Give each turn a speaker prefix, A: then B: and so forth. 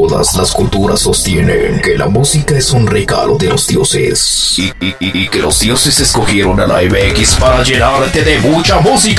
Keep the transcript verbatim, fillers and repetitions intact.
A: Todas las culturas sostienen que la música es un regalo de los dioses y, y, y, y que los dioses escogieron a la M X para llenarte de mucha música.